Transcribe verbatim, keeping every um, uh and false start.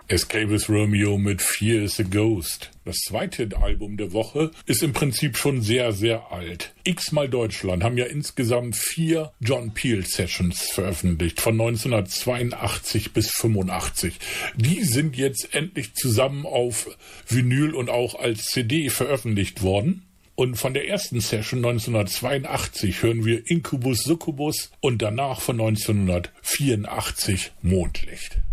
Escape with Romeo mit Fear is a Ghost. Das zweite Album der Woche ist im Prinzip schon sehr, sehr alt. X-mal Deutschland haben ja insgesamt vier John Peel Sessions veröffentlicht, von neunzehnhundertzweiundachtzig bis fünfundachtzig. Die sind jetzt endlich zusammen auf Vinyl und auch als C D veröffentlicht worden. Und von der ersten Session neunzehnhundertzweiundachtzig hören wir Incubus Succubus und danach von neunzehnhundertvierundachtzig Mondlicht.